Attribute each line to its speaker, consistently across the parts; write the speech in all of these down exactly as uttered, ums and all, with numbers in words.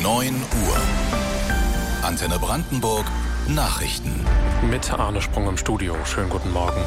Speaker 1: neun Uhr. Antenne Brandenburg Nachrichten.
Speaker 2: Mit Arne Sprung im Studio. Schönen guten Morgen.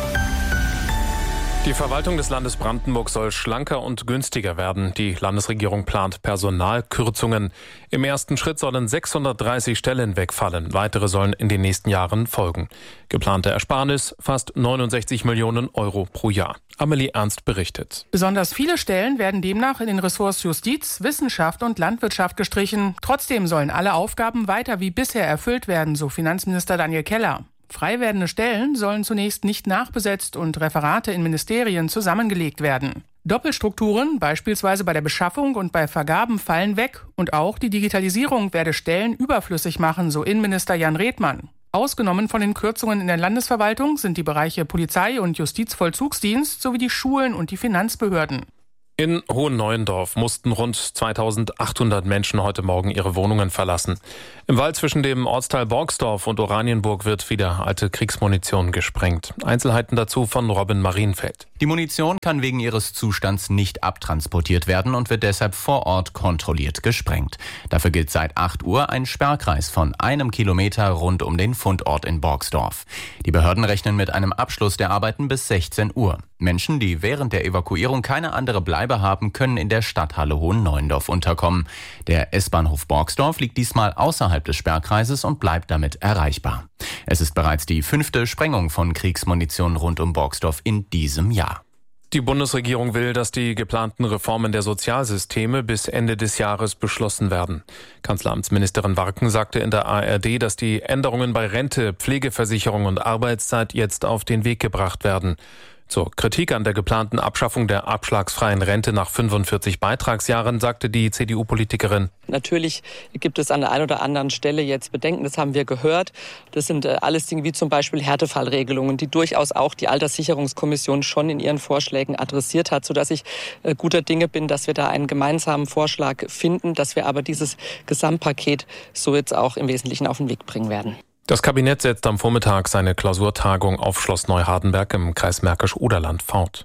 Speaker 2: Die Verwaltung des Landes Brandenburg soll schlanker und günstiger werden. Die Landesregierung plant Personalkürzungen. Im ersten Schritt sollen sechshundertdreißig Stellen wegfallen. Weitere sollen in den nächsten Jahren folgen. Geplante Ersparnis fast neunundsechzig Millionen Euro pro Jahr. Amelie Ernst berichtet.
Speaker 3: Besonders viele Stellen werden demnach in den Ressorts Justiz, Wissenschaft und Landwirtschaft gestrichen. Trotzdem sollen alle Aufgaben weiter wie bisher erfüllt werden, so Finanzminister Daniel Keller. Frei werdende Stellen sollen zunächst nicht nachbesetzt und Referate in Ministerien zusammengelegt werden. Doppelstrukturen, beispielsweise bei der Beschaffung und bei Vergaben, fallen weg. Und auch die Digitalisierung werde Stellen überflüssig machen, so Innenminister Jan Redmann. Ausgenommen von den Kürzungen in der Landesverwaltung sind die Bereiche Polizei und Justizvollzugsdienst sowie die Schulen und die Finanzbehörden.
Speaker 2: In Hohenneuendorf mussten rund zweitausendachthundert Menschen heute Morgen ihre Wohnungen verlassen. Im Wald zwischen dem Ortsteil Borgsdorf und Oranienburg wird wieder alte Kriegsmunition gesprengt. Einzelheiten dazu von Robin Marienfeld.
Speaker 4: Die Munition kann wegen ihres Zustands nicht abtransportiert werden und wird deshalb vor Ort kontrolliert gesprengt. Dafür gilt seit acht Uhr ein Sperrkreis von einem Kilometer rund um den Fundort in Borgsdorf. Die Behörden rechnen mit einem Abschluss der Arbeiten bis sechzehn Uhr. Menschen, die während der Evakuierung keine andere Bleibe haben, können in der Stadthalle Hohenneuendorf unterkommen. Der S-Bahnhof Borgsdorf liegt diesmal außerhalb des Sperrkreises und bleibt damit erreichbar. Es ist bereits die fünfte Sprengung von Kriegsmunition rund um Borgsdorf in diesem Jahr.
Speaker 2: Die Bundesregierung will, dass die geplanten Reformen der Sozialsysteme bis Ende des Jahres beschlossen werden. Kanzleramtsministerin Warken sagte in der A R D, dass die Änderungen bei Rente, Pflegeversicherung und Arbeitszeit jetzt auf den Weg gebracht werden. Zur Kritik an der geplanten Abschaffung der abschlagsfreien Rente nach fünfundvierzig Beitragsjahren sagte die C D U-Politikerin:
Speaker 5: Natürlich gibt es an der einen oder anderen Stelle jetzt Bedenken, das haben wir gehört. Das sind alles Dinge wie zum Beispiel Härtefallregelungen, die durchaus auch die Alterssicherungskommission schon in ihren Vorschlägen adressiert hat, sodass ich guter Dinge bin, dass wir da einen gemeinsamen Vorschlag finden, dass wir aber dieses Gesamtpaket so jetzt auch im Wesentlichen auf den Weg bringen werden.
Speaker 2: Das Kabinett setzt am Vormittag seine Klausurtagung auf Schloss Neuhardenberg im Kreis Märkisch-Oderland fort.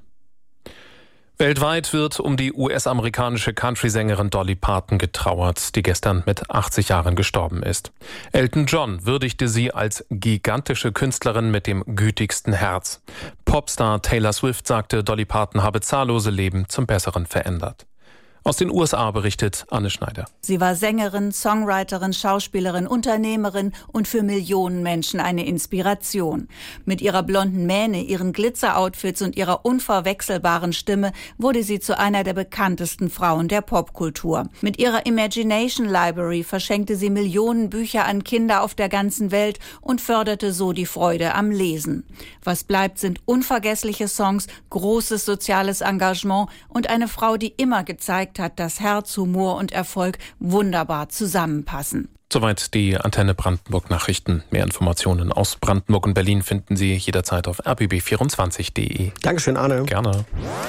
Speaker 2: Weltweit wird um die U S-amerikanische Country-Sängerin Dolly Parton getrauert, die gestern mit achtzig Jahren gestorben ist. Elton John würdigte sie als gigantische Künstlerin mit dem gütigsten Herz. Popstar Taylor Swift sagte, Dolly Parton habe zahllose Leben zum Besseren verändert. Aus den U S A berichtet Anne Schneider.
Speaker 6: Sie war Sängerin, Songwriterin, Schauspielerin, Unternehmerin und für Millionen Menschen eine Inspiration. Mit ihrer blonden Mähne, ihren Glitzer-Outfits und ihrer unverwechselbaren Stimme wurde sie zu einer der bekanntesten Frauen der Popkultur. Mit ihrer Imagination Library verschenkte sie Millionen Bücher an Kinder auf der ganzen Welt und förderte so die Freude am Lesen. Was bleibt, sind unvergessliche Songs, großes soziales Engagement und eine Frau, die immer gezeigt hat, dass Herz, Humor und Erfolg wunderbar zusammenpassen.
Speaker 2: Soweit die Antenne Brandenburg Nachrichten. Mehr Informationen aus Brandenburg und Berlin finden Sie jederzeit auf r b b vierundzwanzig punkt d e.
Speaker 7: Dankeschön, Arne.
Speaker 2: Gerne.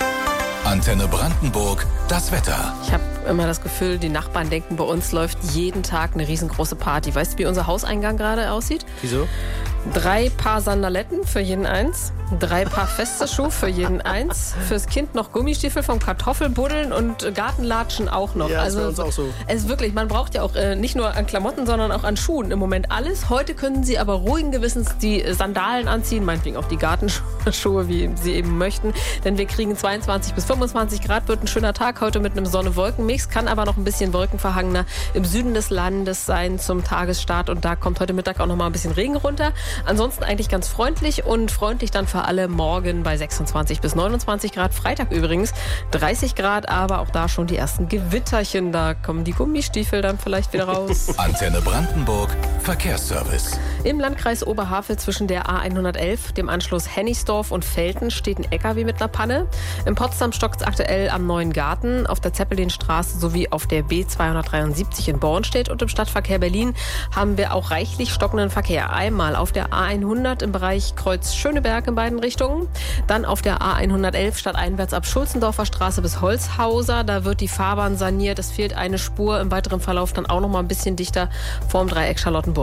Speaker 1: Antenne Brandenburg, das Wetter.
Speaker 8: Ich habe immer das Gefühl, die Nachbarn denken, bei uns läuft jeden Tag eine riesengroße Party. Weißt du, wie unser Hauseingang gerade aussieht?
Speaker 7: Wieso?
Speaker 8: Drei Paar Sandaletten für jeden eins, drei Paar feste Schuhe für jeden eins, fürs Kind noch Gummistiefel vom Kartoffelbuddeln und Gartenlatschen auch noch.
Speaker 7: Ja,
Speaker 8: also
Speaker 7: das ist bei uns auch so.
Speaker 8: Es ist wirklich, man braucht ja auch äh, nicht nur an Klamotten, sondern auch an Schuhen im Moment alles. Heute können Sie aber ruhigen Gewissens die Sandalen anziehen, meinetwegen auch die Gartenschuhe, wie Sie eben möchten, denn wir kriegen zweiundzwanzig bis fünfundzwanzig Grad, wird ein schöner Tag heute mit einem Sonne-Wolken-Mix, kann aber noch ein bisschen wolkenverhangener im Süden des Landes sein zum Tagesstart und da kommt heute Mittag auch noch mal ein bisschen Regen runter. Ansonsten eigentlich ganz freundlich und freundlich dann für alle morgen bei sechsundzwanzig bis neunundzwanzig Grad. Freitag übrigens dreißig Grad, aber auch da schon die ersten Gewitterchen. Da kommen die Gummistiefel dann vielleicht wieder raus.
Speaker 1: Antenne Brandenburg, Verkehrsservice.
Speaker 8: Im Landkreis Oberhavel zwischen der A hundertelf, dem Anschluss Hennigsdorf und Velten steht ein L K W mit einer Panne. In Potsdam stockt es aktuell am Neuen Garten, auf der Zeppelinstraße sowie auf der B zweihundertdreiundsiebzig in Bornstedt und im Stadtverkehr Berlin haben wir auch reichlich stockenden Verkehr. Einmal auf der A hundert im Bereich Kreuz-Schöneberg in beiden Richtungen. Dann auf der A hundertelf stadteinwärts ab Schulzendorfer Straße bis Holzhauser. Da wird die Fahrbahn saniert. Es fehlt eine Spur. Im weiteren Verlauf dann auch noch mal ein bisschen dichter vorm Dreieck Charlottenburg.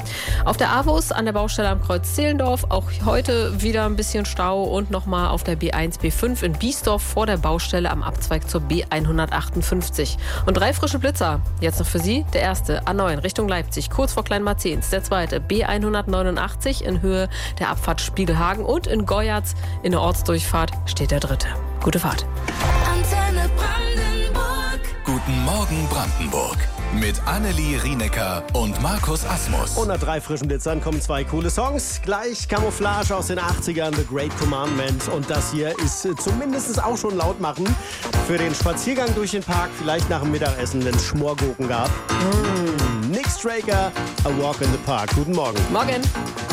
Speaker 8: Auf der AWUS an der Baustelle am Kreuz Zehlendorf auch heute wieder ein bisschen Stau und nochmal auf der B eins B fünf in Biesdorf vor der Baustelle am Abzweig zur B hundertachtundfünfzig. Und drei frische Blitzer. Jetzt noch für Sie. Der erste A neun Richtung Leipzig, kurz vor Kleinmarzens. Der zweite B hundertneunundachtzig in Höhe der Abfahrt Spiegelhagen. Und in Goyatz in der Ortsdurchfahrt steht der dritte. Gute Fahrt.
Speaker 1: Antenne Brandenburg. Guten Morgen Brandenburg. Mit Annelie Rienecker und Markus Asmus.
Speaker 7: Und nach drei frischen Blitzern kommen zwei coole Songs. Gleich Camouflage aus den achtzigern, The Great Commandment. Und das hier ist zumindest auch schon laut machen für den Spaziergang durch den Park. Vielleicht nach dem Mittagessen, wenn es Schmorgurken gab. Mm. Nick Straker, A Walk in the Park. Guten Morgen.
Speaker 8: Morgen.